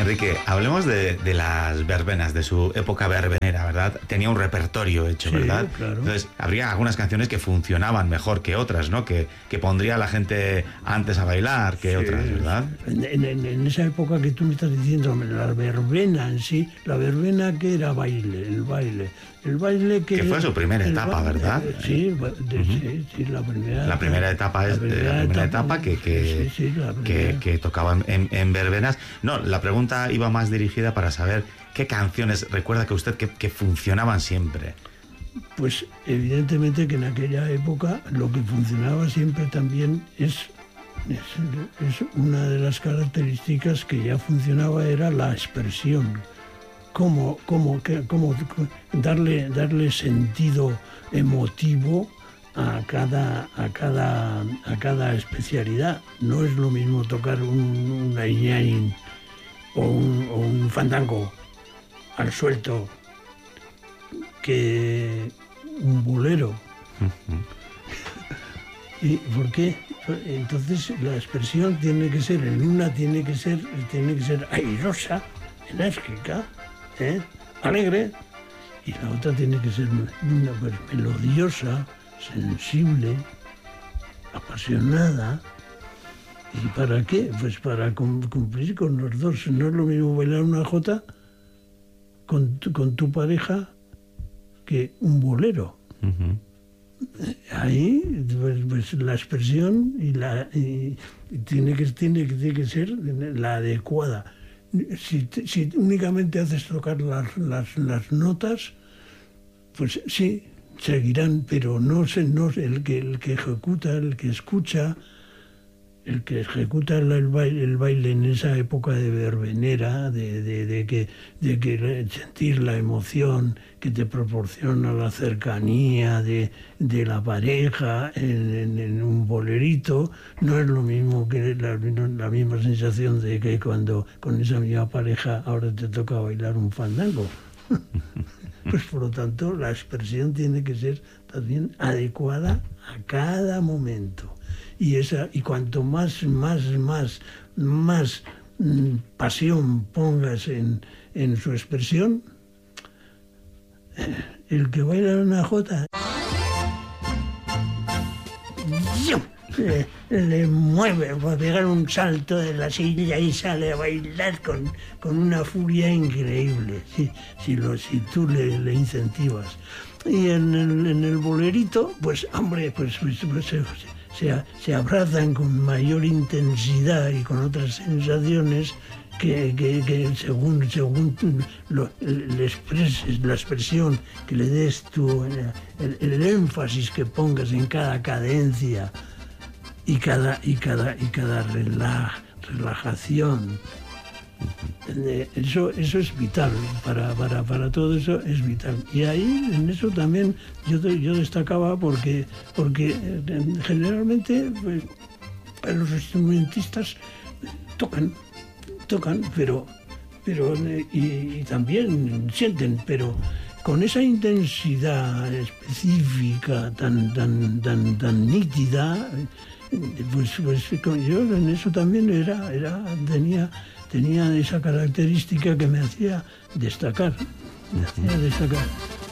Enrique, hablemos de las verbenas, de su época verbenera, ¿verdad? Tenía un repertorio hecho, ¿verdad? Claro. Entonces, habría algunas canciones que funcionaban mejor que otras, ¿no? Que pondría a la gente antes a bailar que otras, ¿verdad? En esa época que tú me estás diciendo, la verbena en sí, la verbena que era baile, el baile que fue su primera etapa, ¿verdad? Sí, sí, la primera etapa es la primera etapa que tocaba en verbenas. No, la pregunta iba más dirigida para saber qué canciones recuerda que usted que funcionaban siempre. Pues evidentemente que en aquella época lo que funcionaba siempre también es una de las características que ya funcionaba, era la expresión. Cómo darle sentido emotivo a cada especialidad. No es lo mismo tocar un ñañaín o un fandango al suelto que un bolero. ¿Y por qué? Entonces la expresión tiene que ser, en una tiene que ser airosa, enérgica, alegre, y la otra tiene que ser melodiosa, sensible, apasionada. ¿Y para qué? Pues para cumplir con los dos. No es lo mismo bailar una jota con tu pareja que un bolero. Ahí pues la expresión tiene que ser la adecuada. Si únicamente haces tocar las notas, pues sí, seguirán, pero no el que ejecuta, el que escucha, el que ejecuta el baile en esa época de verbenera, de que sentir la emoción que te proporciona la cercanía de la pareja en un bolerito, no es lo mismo que la misma sensación de que cuando con esa misma pareja ahora te toca bailar un fandango. Pues por lo tanto la expresión tiene que ser también adecuada a cada momento. Y cuanto más pasión pongas en su expresión, el que baila una jota le mueve para pegar un salto de la silla y sale a bailar con una furia increíble, si tú le incentivas. Y en el bolerito, pues hombre, se abrazan con mayor intensidad y con otras sensaciones que según le expreses, la expresión que le des tú, el énfasis que pongas en cada cadencia y cada relajación. Eso es vital, para todo eso es vital. Y ahí, en eso también yo destacaba porque generalmente pues, los instrumentistas tocan, pero y también sienten, pero con esa intensidad específica tan nítida, pues yo en eso también tenía esa característica que me hacía destacar.